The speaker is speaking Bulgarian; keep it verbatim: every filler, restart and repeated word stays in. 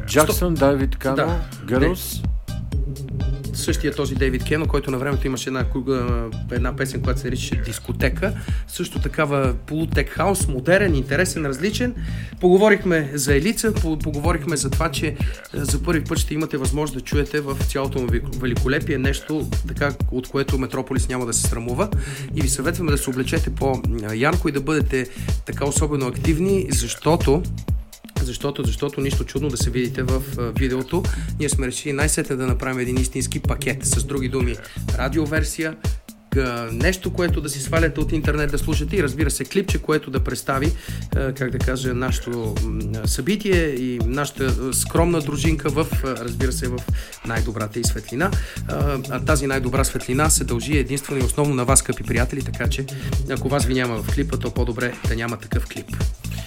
Джаксън, Дейвид Кано, Да. Girls. Същия този Дейвид Кено, който на времето имаше една, една песен, която се наричаше Дискотека. Също такава полутек хаус, модерен, интересен, различен. Поговорихме за Елица, поговорихме за това, че за първи път ще имате възможност да чуете в цялото му великолепие нещо, така, от което Метрополис няма да се срамува. И ви съветваме да се облечете по-ярко и да бъдете така особено активни, защото Защото, защото нищо чудно да се видите в видеото. Ние сме решили най-сетне да направим един истински пакет. С други думи, радиоверсия, нещо, което да си сваляте от интернет да слушате и разбира се клипче, което да представи, как да кажа, нашето събитие и нашата скромна дружинка в, разбира се, в най-добрата и светлина. А тази най-добра светлина се дължи единствено и основно на вас, скъпи приятели, така че ако вас ви няма в клипа, то по-добре да няма такъв клип.